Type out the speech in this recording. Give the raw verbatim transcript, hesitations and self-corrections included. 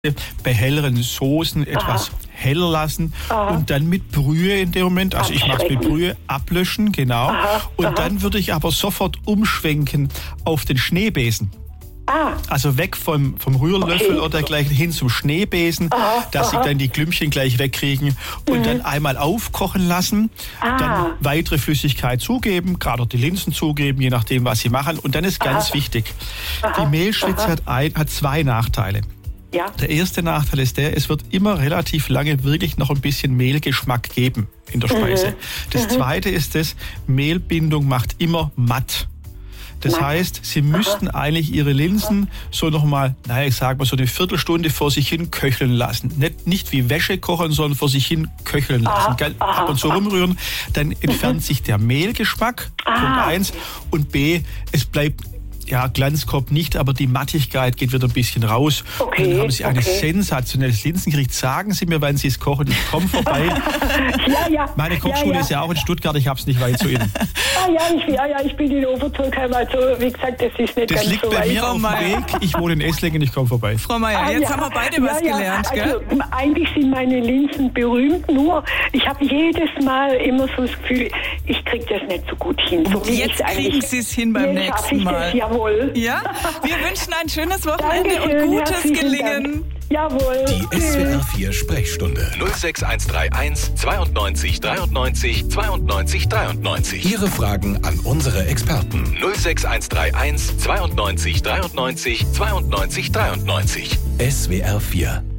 bei helleren Soßen etwas Aha. heller lassen Aha. und dann mit Brühe in dem Moment, also ich mache es mit Brühe, ablöschen, genau. Aha. Und Aha. dann würde ich aber sofort umschwenken auf den Schneebesen. Ah. Also weg vom, vom Rührlöffel okay. oder dergleichen hin zum Schneebesen, Aha. dass sie dann die Klümpchen gleich wegkriegen und mhm. dann einmal aufkochen lassen, ah. dann weitere Flüssigkeit zugeben, gerade die Linsen zugeben, je nachdem, was sie machen. Und dann ist ganz Aha. wichtig, Aha. die Mehlschwitze hat, ein, hat zwei Nachteile. Ja. Der erste Nachteil ist der, es wird immer relativ lange wirklich noch ein bisschen Mehlgeschmack geben in der Speise. Mhm. Das mhm. zweite ist das, Mehlbindung macht immer matt. Das matt. heißt, Sie müssten Aha. eigentlich Ihre Linsen so nochmal, naja, ich sag mal so eine Viertelstunde vor sich hin köcheln lassen. Nicht, nicht wie Wäsche kochen, sondern vor sich hin köcheln lassen. Aha. Ab und zu rumrühren, dann entfernt mhm. sich der Mehlgeschmack, Aha. Punkt eins. Und B, es bleibt ja, Glanzkorb nicht, aber die Mattigkeit geht wieder ein bisschen raus. Okay, und dann haben Sie ein okay. sensationelles Linsengericht. Sagen Sie mir, wann Sie es kochen. Ich komme vorbei. ja, ja. Meine Kochschule ja, ja. ist ja auch in Stuttgart. Ich habe es nicht weit zu Ihnen. ah, ja, ich, ja, ja, ich bin in Oberzolkheim. Also, wie gesagt, das ist nicht das ganz liegt so bei weit. mir auf dem Weg. Ich wohne in Esslingen. Ich komme vorbei. Frau Meier, ah, jetzt ja. haben wir beide ja, was ja. gelernt. Also, gell? Eigentlich sind meine Linsen berühmt. Nur, ich habe jedes Mal immer so das Gefühl, ich kriege das nicht so gut hin. So und jetzt kriegen Sie es hin beim nächsten Mal. Das, jawohl. Ja? Wir wünschen ein schönes Wochenende Dankeschön, und gutes Gelingen. Dank. Jawohl. Die S W R vier Sprechstunde null sechs eins drei eins zweiundneunzig dreiundneunzig zweiundneunzig dreiundneunzig. Ihre Fragen an unsere Experten null sechs eins drei eins zweiundneunzig dreiundneunzig zweiundneunzig dreiundneunzig. S W R vier